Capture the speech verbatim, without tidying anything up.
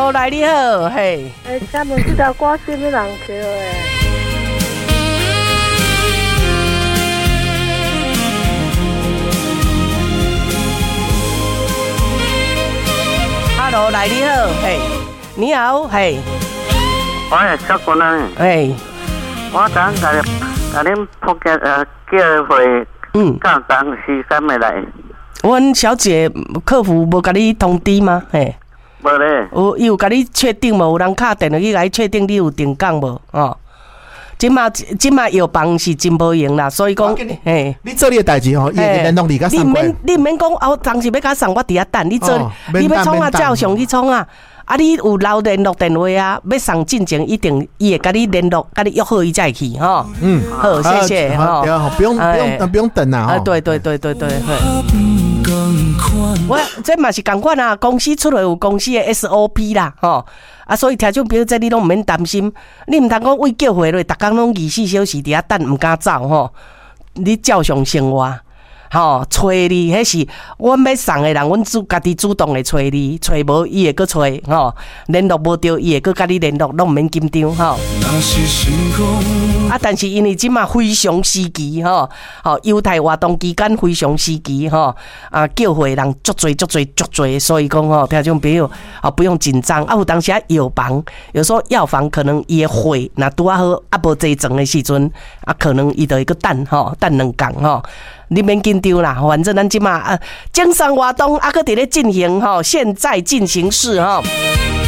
Hello， 来你好，嘿。 诶，请问这条歌是咩人唱的？ Hello， 来你好，嘿，你好，嘿。 我是小姑娘。 嘿。 我等甲你甲恁仆家呃叫回， 嗯， 到当时敢会来？ 阮小姐客服无甲你通知吗？嘿。 无咧。 有，伊有甲你确定无？有人敲电话去甲你确定你有定岗无？哦。即马即马药房是真无用啦，所以讲，嘿， 你做你的代志吼，伊会联络你甲送过。 你免你免讲哦，当时要甲送，我伫遐等你做，哦、你要创啊，照常去创啊。啊，你有留联络电话啊？要送进前一定伊会甲你联络，甲你约好伊再去吼。嗯，好，谢谢哈。好，不用不用不用等啊。 啊，对对对对对。我这嘛是共款啊，公司出来有公司的 S O P 啦，吼。啊，所以听众朋友，这你拢唔免担心，你唔通讲为叫回来，逐工拢二十四小时伫遐等，唔敢走吼。你照常生活，吼，找你，迄是阮要送的人，阮主家己主动来找你，找无伊会搁找，吼，联络无着，伊会搁甲你联络，拢唔免紧张，吼。啊，但是因为即马非常时期，吼，吼，犹太活动期间非常时期，吼，啊，叫回人足多足多足多，所以讲吼，听众朋友，啊，不用紧张。啊，有当时啊药房，有时候药房可能伊的货若拄啊好，啊无济装的时阵，啊，可能伊就会个等，吼，等两工，吼。你免紧张啦，反正咱即马啊，精神活动啊，搁伫咧进行吼，现在进行式吼。